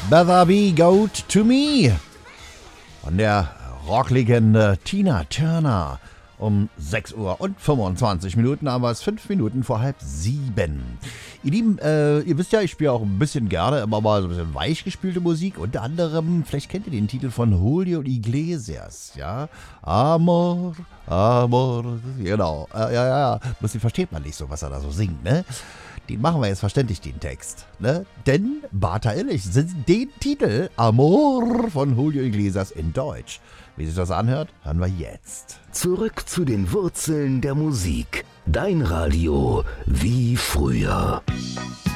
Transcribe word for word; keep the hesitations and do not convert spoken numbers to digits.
Better Be Good to Me von der Rocklegende Tina Turner. Um sechs Uhr und fünfundzwanzig Minuten, aber es ist fünf Minuten vor halb sieben. Ihr Lieben, äh, ihr wisst ja, ich spiele auch ein bisschen gerne immer mal so ein bisschen weichgespülte Musik. Unter anderem, vielleicht kennt ihr den Titel von Julio Iglesias, ja? Amor, Amor, genau. Äh, ja, ja, ja. Bloß versteht man nicht so, was er da so singt, ne? Den machen wir jetzt verständlich, den Text, ne? Denn Bata Illich singt den Titel Amor von Julio Iglesias in Deutsch. Wie sich das anhört, hören wir jetzt. Zurück zu den Wurzeln der Musik. Dein Radio wie früher.